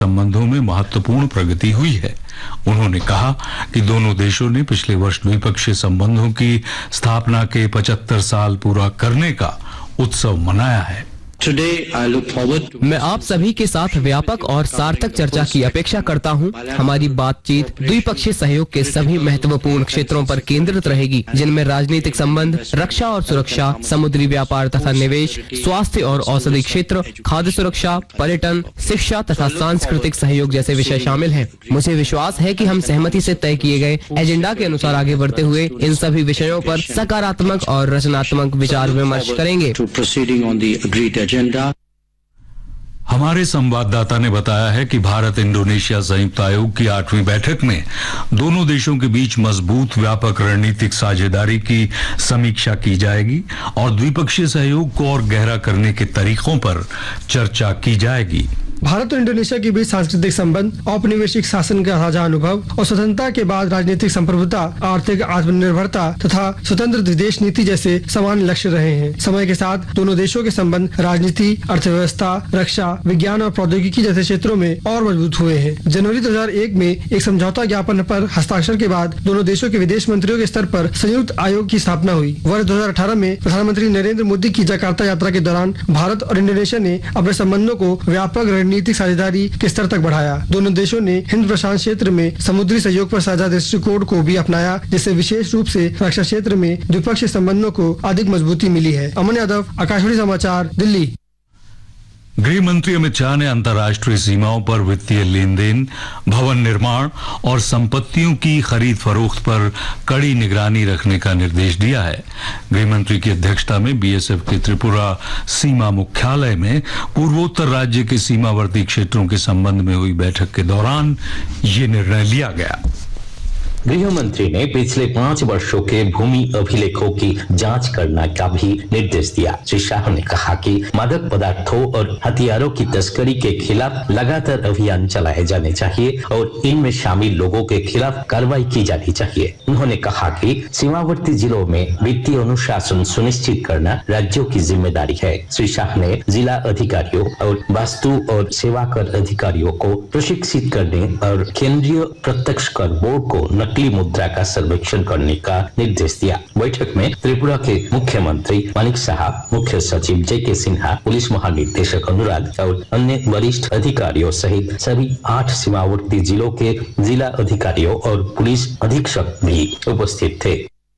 संबंधों में महत्वपूर्ण प्रगति हुई है। उन्होंने कहा कि दोनों देशों ने पिछले वर्ष द्विपक्षीय संबंधों की स्थापना के 75 साल पूरा करने का उत्सव मनाया है। मैं आप सभी के साथ व्यापक और सार्थक चर्चा की अपेक्षा करता हूं। हमारी बातचीत द्विपक्षीय सहयोग के सभी महत्वपूर्ण क्षेत्रों पर केंद्रित रहेगी, जिनमें राजनीतिक संबंध, रक्षा और सुरक्षा, समुद्री व्यापार तथा निवेश, स्वास्थ्य और औषधि क्षेत्र, खाद्य सुरक्षा, पर्यटन, शिक्षा तथा सांस्कृतिक सहयोग जैसे विषय शामिल हैं। मुझे विश्वास है कि हम सहमति से तय किए गए एजेंडा के अनुसार आगे बढ़ते हुए इन सभी विषयों पर सकारात्मक और रचनात्मक विचार विमर्श करेंगे। हमारे संवाददाता ने बताया है कि भारत इंडोनेशिया संयुक्त आयोग की 8वीं बैठक में दोनों देशों के बीच मजबूत व्यापक रणनीतिक साझेदारी की समीक्षा की जाएगी और द्विपक्षीय सहयोग को और गहरा करने के तरीकों पर चर्चा की जाएगी। भारत और इंडोनेशिया के बीच सांस्कृतिक संबंध, औपनिवेशिक शासन का साझा अनुभव और स्वतंत्रता के बाद राजनीतिक संप्रभुता, आर्थिक आत्मनिर्भरता तथा स्वतंत्र विदेश नीति जैसे समान लक्ष्य रहे हैं। समय के साथ दोनों देशों के संबंध राजनीति, अर्थव्यवस्था, रक्षा, विज्ञान और प्रौद्योगिकी जैसे क्षेत्रों में और मजबूत हुए हैं। जनवरी 2001 में एक समझौता ज्ञापन पर हस्ताक्षर के बाद दोनों देशों के विदेश मंत्रियों के स्तर पर संयुक्त आयोग की स्थापना हुई। वर्ष 2018 में प्रधानमंत्री नरेंद्र मोदी की जकार्ता यात्रा के दौरान भारत और इंडोनेशिया ने अपने संबंधों को व्यापक रणनीतिक साझेदारी के स्तर तक बढ़ाया। दोनों देशों ने हिंद प्रशांत क्षेत्र में समुद्री सहयोग पर साझा दृष्टिकोण को भी अपनाया, जिससे विशेष रूप से रक्षा क्षेत्र में द्विपक्षीय संबंधों को अधिक मजबूती मिली है। अमन यादव, आकाशवाणी समाचार, दिल्ली। गृह मंत्री अमित शाह ने अंतर्राष्ट्रीय सीमाओं पर वित्तीय लेन देन, भवन निर्माण और संपत्तियों की खरीद फरोख्त पर कड़ी निगरानी रखने का निर्देश दिया है। गृह मंत्री की अध्यक्षता में बीएसएफ के त्रिपुरा सीमा मुख्यालय में पूर्वोत्तर राज्य के सीमावर्ती क्षेत्रों के संबंध में हुई बैठक के दौरान ये निर्णय लिया गया। गृह मंत्री ने पिछले 5 वर्षों के भूमि अभिलेखों की जांच करने का भी निर्देश दिया। श्री शाह ने कहा कि मादक पदार्थों और हथियारों की तस्करी के खिलाफ लगातार अभियान चलाए जाने चाहिए और इनमें शामिल लोगों के खिलाफ कार्रवाई की जानी चाहिए। उन्होंने कहा कि सीमावर्ती जिलों में वित्तीय अनुशासन सुनिश्चित करना राज्यों की जिम्मेदारी है। श्री शाह ने जिला अधिकारियों और वस्तु और सेवा कर अधिकारियों को प्रशिक्षित करने और केंद्रीय प्रत्यक्ष कर बोर्ड को नकली मुद्रा का सर्वेक्षण करने का निर्देश दिया। बैठक में त्रिपुरा के मुख्यमंत्री मानिक साहब, मुख्य सचिव जेके सिन्हा, पुलिस महानिदेशक अनुराग और अन्य वरिष्ठ अधिकारियों सहित सभी 8 सीमावर्ती जिलों के जिला अधिकारियों और पुलिस अधीक्षक भी उपस्थित थे।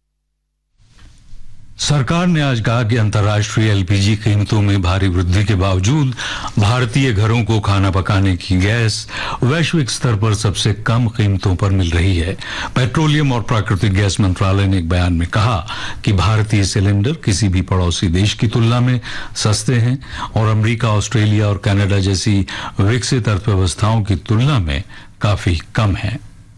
सरकार ने आज कहा कि अंतर्राष्ट्रीय एलपीजी कीमतों में भारी वृद्धि के बावजूद भारतीय घरों को खाना पकाने की गैस वैश्विक स्तर पर सबसे कम कीमतों पर मिल रही है। पेट्रोलियम और प्राकृतिक गैस मंत्रालय ने एक बयान में कहा कि भारतीय सिलेंडर किसी भी पड़ोसी देश की तुलना में सस्ते हैं और अमेरिका, ऑस्ट्रेलिया और कनाडा जैसी विकसित अर्थव्यवस्थाओं की तुलना में काफी कम है।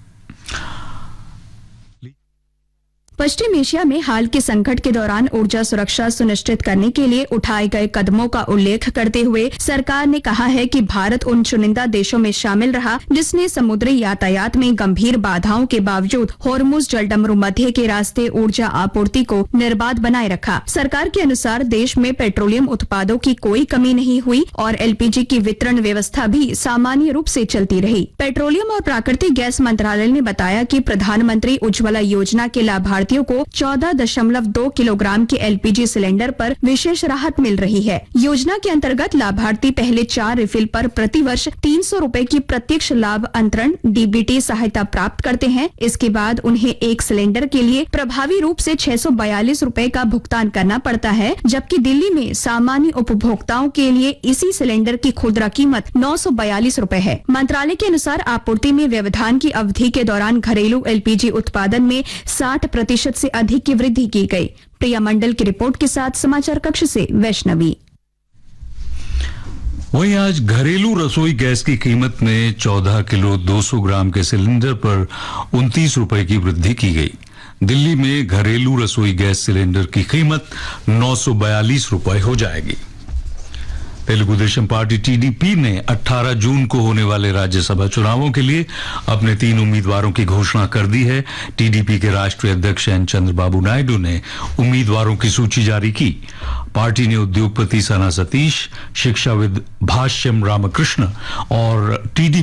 पश्चिम एशिया में हाल के संकट के दौरान ऊर्जा सुरक्षा सुनिश्चित करने के लिए उठाए गए कदमों का उल्लेख करते हुए सरकार ने कहा है कि भारत उन चुनिंदा देशों में शामिल रहा जिसने समुद्री यातायात में गंभीर बाधाओं के बावजूद होर्मुज जलडमरू मध्य के रास्ते ऊर्जा आपूर्ति को निर्बाध बनाए रखा। सरकार के अनुसार देश में पेट्रोलियम उत्पादों की कोई कमी नहीं हुई और एलपीजी की वितरण व्यवस्था भी सामान्य रूप से चलती रही। पेट्रोलियम और प्राकृतिक गैस मंत्रालय ने बताया कि प्रधानमंत्री उज्ज्वला योजना के लाभार्थियों को 14.2 किलोग्राम के एलपीजी सिलेंडर पर विशेष राहत मिल रही है। योजना के अंतर्गत लाभार्थी पहले 4 रिफिल पर प्रतिवर्ष 300 रुपए की प्रत्यक्ष लाभ अंतरण डीबीटी सहायता प्राप्त करते हैं। इसके बाद उन्हें एक सिलेंडर के लिए प्रभावी रूप से 642 रुपए का भुगतान करना पड़ता है, जबकि दिल्ली में सामान्य उपभोक्ताओं के लिए इसी सिलेंडर की खुदरा कीमत 942 रुपए है। मंत्रालय के अनुसार आपूर्ति में व्यवधान की अवधि के दौरान घरेलू एलपीजी उत्पादन में 60% से अधिक की वृद्धि की गई। प्रिया मंडल की रिपोर्ट के साथ समाचार कक्ष से वैष्णवी। वहीं आज घरेलू रसोई गैस की कीमत में 14 किलो 200 ग्राम के सिलेंडर पर 29 रुपए की वृद्धि की गई। दिल्ली में घरेलू रसोई गैस सिलेंडर की कीमत 942 रुपए हो जाएगी। तेलुगु देशम पार्टी टीडीपी ने 18 जून को होने वाले राज्यसभा चुनावों के लिए अपने 3 उम्मीदवारों की घोषणा कर दी है। टीडीपी के राष्ट्रीय अध्यक्ष एन चंद्रबाबू नायडू ने उम्मीदवारों की सूची जारी की। पार्टी ने उद्योगपति सना सतीश, शिक्षाविद भाष्यम रामकृष्ण और टीडीपी